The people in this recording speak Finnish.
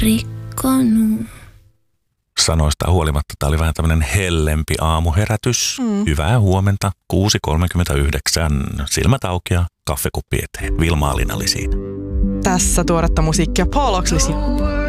rikkonut. Sanoista huolimatta tämä oli vähän tämmöinen hellempi aamuherätys. Hyvää huomenta, 6.39. Silmät auki ja kaffekuppi eteen. Vilma Alina oli siinä. Tässä tuoretta musiikkia Paul Oakley.